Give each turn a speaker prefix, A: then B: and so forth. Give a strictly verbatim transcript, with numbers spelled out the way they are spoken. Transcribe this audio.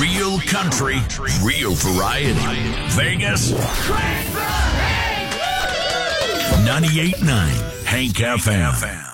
A: Real country, real variety. Vegas, ninety-eight point nine Hank F M.